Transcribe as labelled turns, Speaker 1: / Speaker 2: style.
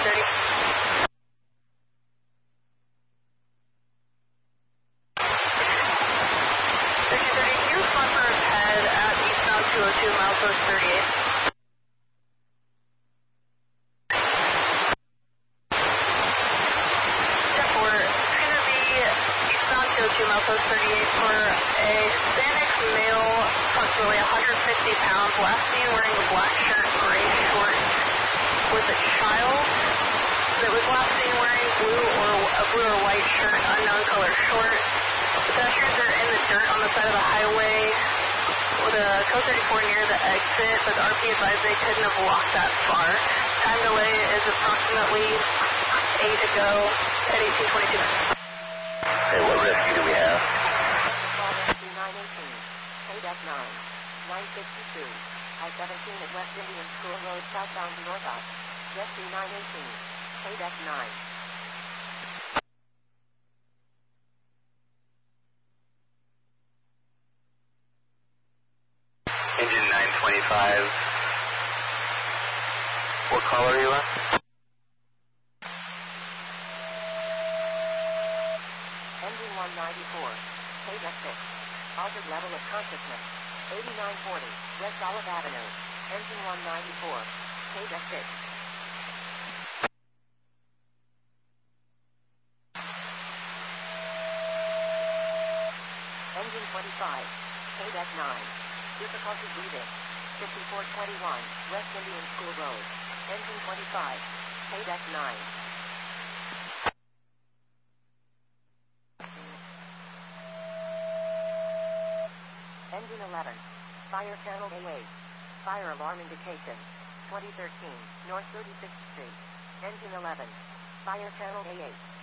Speaker 1: 1330. 1330, front first head at eastbound 202, milepost 38. Milepost 38 for a Hispanic male, approximately 150 pounds, last seen wearing a black shirt, gray shorts, with a child that was last seen wearing a blue or white shirt, unknown color shorts. Pedestrians are in the dirt on the side of the highway with a code 34 near the exit, but the RP advised they couldn't have walked that far. Time delay is approximately 8 to go at 18:22 minutes.
Speaker 2: Okay, what rescue do we have?
Speaker 3: Rescue 918, KDEC 9, 962, I-17 at West Indian School Road, southbound North Ox. Rescue 918, KDEC 9.
Speaker 2: Engine 925. What call are you on?
Speaker 3: Engine 194, KDEC 6. Altered level of consciousness. 8940, West Olive Avenue. Engine 194, KDEC 6. Engine 25, KDEC 9. Difficulty breathing. 5421, West Indian School Road. Engine 25, KDEC 9. Engine 11, Fire Channel A8. Fire alarm indication. 2013, North 36th Street. Engine 11, Fire Channel A8.